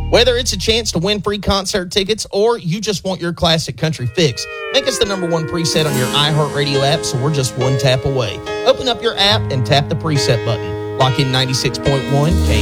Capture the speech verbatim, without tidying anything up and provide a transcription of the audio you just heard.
Whether it's a chance to win free concert tickets or you just want your classic country fix, make us the number one preset on your iHeartRadio app so we're just one tap away. Open up your app and tap the preset button. Lock in ninety-six point one K